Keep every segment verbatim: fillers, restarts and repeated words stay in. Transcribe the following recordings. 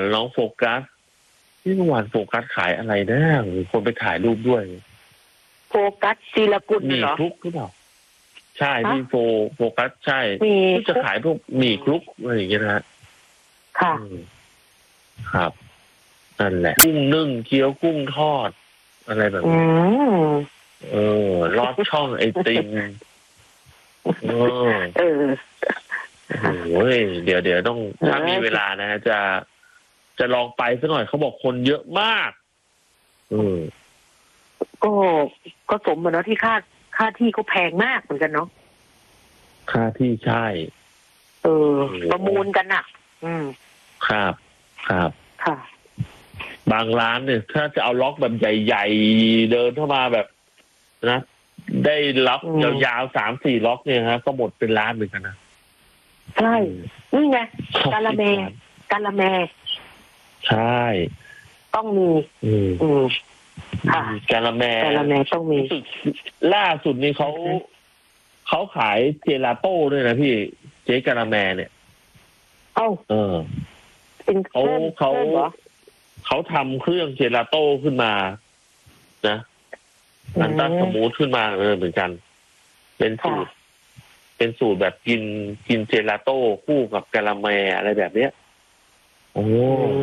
น้องโฟกัสที่เมื่อวานโฟกัสขายอะไรนะมีคนไปถ่ายรูปด้วยโฟกัสศิลกุลมีเหรอคลุกหรือเปล่าใช่พี่โฟโฟกัสใช่จะขายพวกมีคลุกอะไรอย่างเงี้ยนะฮะค่ะครับนั่นแหละกุ้งนึ่งเกี๊ยวกุ้งทอดอะไรแบบนี้เออลอดช่องไอติมเออเออโอ้ยเดี๋ยวเดี๋ยวต้องถ้ามีเวลานะฮะจะจะลองไปซะหน่อยเขาบอกคนเยอะมากอืมก็ก็สมเหมือนว่าที่ค่าค่าที่เขาแพงมากเหมือนกันเนาะค่าที่ใช่เออประมูลกันอ่ะอืมครับครับค่ะบางร้านเนี่ยถ้าจะเอาล็อกแบบใหญ่ๆเดินเข้ามาแบบนะได้ล็อกยาวๆสามสี่ล็อกเนี่ยฮะก็หมดเป็นล้านเหมือนกันนะใช่นี่ไงกาละแมกาละแมใช่ต้องมีอืมอืมค่ะกาละแมกาละแมต้องมีล่าสุดนี่เขาเขาขายเจลาโต้ด้วยนะพี่เจ๊กาละแมเนี่ยเอ้าเออเขาเขาเขาทำเครื่องเจลาโต้ขึ้นมานะอันตันสมูทขึ้นมาเออเหมือนกันเป็นสูตรเป็นสูตรแบบกินกินเจลาโต้คู่กับกาละแมอะไรแบบเนี้ยโอ้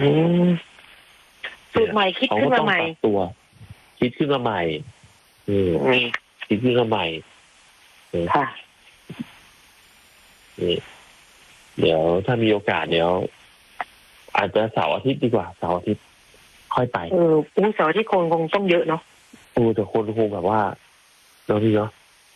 สูตรใหม่คิดขึ้นมาใหม่ตัวคิดขึ้นมาใหม่อืมคิดขึ้นมาใหม่ค่ะนี่เดี๋ยวถ้ามีโอกาสเดี๋ยวอาจจะเสาร์อาทิตย์ดีกว่าเสาร์อาทิตย์ค่อยไปเอออู้เสาร์อาทิตย์คงคงต้องเยอะเนาะโอ้แต่คนคงแบบว่าเราพี่เนาะ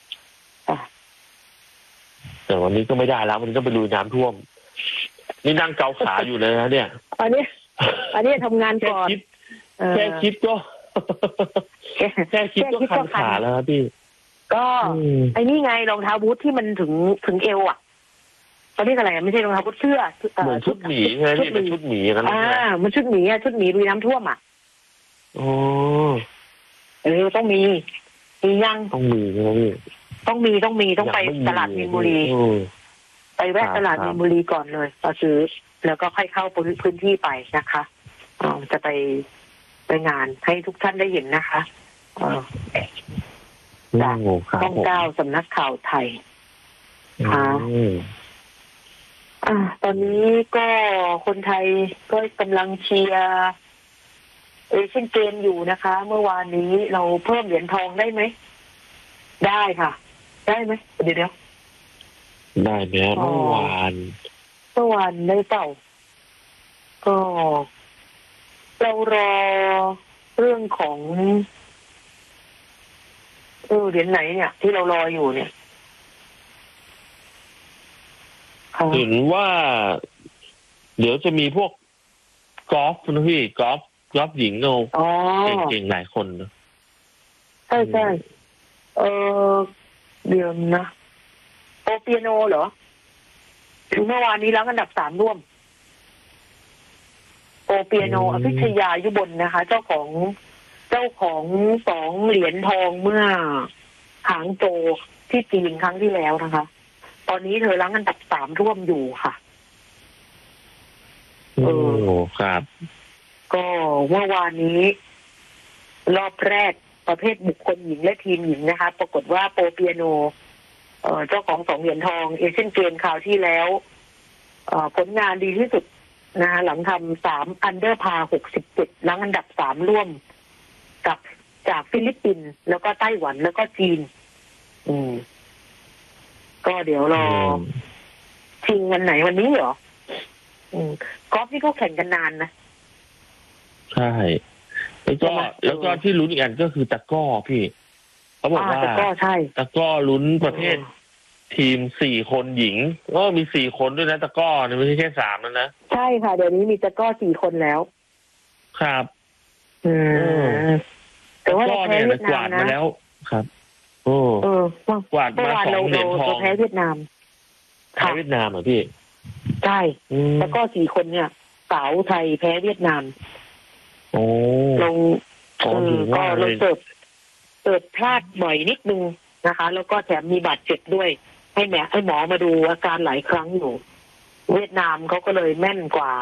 แต่วันนี้ก็ไม่ได้แล้ววันนี้ต้องไปลุยน้ำท่วมนี่นั่งเกาขาอยู่เลยนะเนี่ยอันนี้อันนี้ทำงานก่อนแค่คิดก็แค่คิดก็คันขาแล้วครับพี่ก็ไอ้นี่ไงรองเท้าบูทที่มันถึงถึงเอวอ่ะตอนนี้อะไรไม่ใช่รองเท้าบูทเสื้อเหมือนชุดหมีใช่ไหมพี่เป็นชุดหมีกันอ่ามันชุดหมีอ่ะชุดหมีลุยน้ำท่วมอ่ะโอ้เออต้องมีมียังต้องมีใช่ไหมพี่ต้องมีต้องมีต้องไปตลาดมีนบุรีไปแวะตลาดมีนบุรีก่อนเลยมาซื้อแล้วก็ค่อยเข้าพื้นที่ไปนะคะอ๋อจะไปไปงานให้ทุกท่านได้เห็นนะคะจากช่องเก้าสำนักข่าวไทยค่ะอ่าตอนนี้ก็คนไทยก็กำลังเชียร์เอเชียนเกมอยู่นะคะเมื่อวานนี้เราเพิ่มเหรียญทองได้ไหมได้ค่ะได้ไหมเดี๋ยวเดี๋ยวได้ไหมเมื่อวานเมื่อวานได้เปล่าก็เรารอเรื่องของเออเหรียญไหนเนี่ยที่เรารออยู่เนี่ยเห็นว่าเดี๋ยวจะมีพวกกอล์ฟนะพี่กอล์ฟกอล์ฟหญิงเราเก่งๆหลายคนนะใช่ใช่เออเดือนนะโอเปียโนเหรอเมื่อวานนี้ล้างอันดับสามร่วมโอเปียโนอภิชยายุบลนะคะเจ้าของเจ้าของสองเหรียญทองเมื่อหางโจที่จีนครั้งที่แล้วนะคะตอนนี้เธอล้างอันดับสามร่วมอยู่ค่ะโอ้ครับก็เมื่อวานนี้รอบแรกประเภทบุคคลหญิงและทีมหญิงนะคะปรากฏว่าโปเปียโนเอ่อเจ้าของสองเหรียญทองเอเชียนเกมคราวที่แล้วเอ่อผลงานดีที่สุดนะคะหลังทำสามอันเดอร์พาหกสิบเจ็ดล้างอันดับสามร่วมกับจากฟิลิปปินส์แล้วก็ไต้หวันแล้วก็จีนอืมก็เดี๋ยวรอชิงวันไหนวันนี้เหรออืมกอล์ฟนี่ก็แข่งกันนานนะใช่แล้วก็แล้วก็ที่ลุ้นอีกอันก็คือตะก้อพี่เขาบอกว่าตะก้อใช่ตะก้อลุ้นประเภททีมสี่คนหญิงก็มีสี่คนด้วยนะตะก้อเนี่ยไม่ใช่แค่สามแล้วนะใช่ค่ะเดี๋ยวนี้มีตะก้อสี่คนแล้วครับอืมแต่ว่าเราแพ้เวียดนามนะแล้วครับโอ้เออกวาดมาสองเหรียญทองแพ้เวียดนามแพ้เวียดนามเหรอพี่ใช่ตะก้อสี่คนเนี่ยสาวไทยแพ้เวียดนามโอ้ลงก็เราเสิร์ฟเสิร์ฟพลาดบ่อยนิดนึงนะคะแล้วก็แถมมีบาดเจ็บด้วยให้แม่ให้หมอมาดูอาการหลายครั้งอยู่เวียดนามเขาก็เลยแม่นกว่า